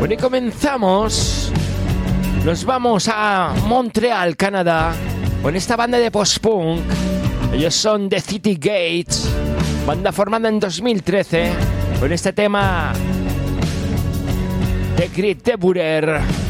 Bueno, y comenzamos. Nos vamos a Montreal, Canadá, con esta banda de post-punk. Ellos son The City Gates, banda formada en 2013, con este tema de Grit de Burer.